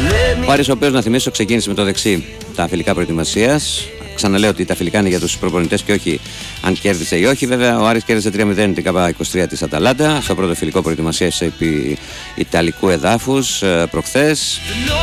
Ο Άρης, ο οποίος, να θυμίσω, ξεκίνησε με το δεξί τα φιλικά προετοιμασίας. Ξαναλέω ότι τα φιλικά είναι για τους προπονητές και όχι αν κέρδισε ή όχι. Βέβαια, ο Άρης κέρδισε 3-0 την ΚΑΠΑ 23 της Αταλάντα στο πρώτο φιλικό προετοιμασίας επί Ιταλικού εδάφους προχθές.